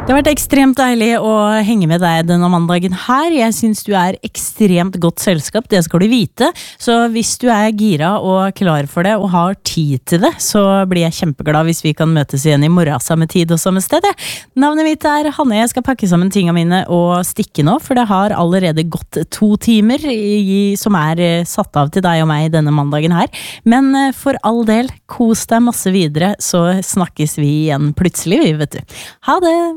Det har vært ekstremt deilig å henge med deg denne mandagen her. Jeg synes du ekstremt godt selskap, det skal du vite. Så hvis du gira og klar for det og har tid til det, så blir jeg kjempeglad hvis vi kan møtes igjen i morgen samme tid og samme sted. Navnet mitt Hanne, jeg skal pakke sammen tingene mine og stikke nå, for det har allerede gått 2 timer som satt av til deg og meg denne mandagen her. Men for all del, kos deg masse videre, så snakkes vi igjen plutselig, vet du. Ha det!